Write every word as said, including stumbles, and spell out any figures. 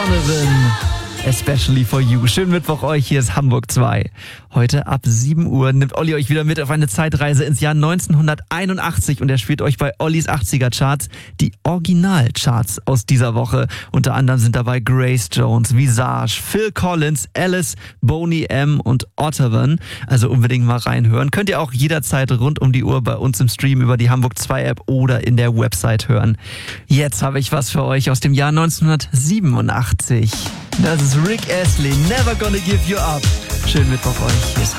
Donovan. Especially for you. Schönen Mittwoch euch, hier ist Hamburg zwei. Heute ab sieben Uhr nimmt Olli euch wieder mit auf eine Zeitreise ins Jahr neunzehnhunderteinundachtzig und er spielt euch bei Ollis achtziger Charts die Originalcharts aus dieser Woche. Unter anderem sind dabei Grace Jones, Visage, Phil Collins, Alice, Boney M. und Ottervan. Also unbedingt mal reinhören. Könnt ihr auch jederzeit rund um die Uhr bei uns im Stream über die Hamburg zwei App oder in der Website hören. Jetzt habe ich was für euch aus dem Jahr neunzehnhundertsiebenundachtzig. Das ist Rick Astley, Never Gonna Give You Up. Schönen Mittwoch euch. Hier ist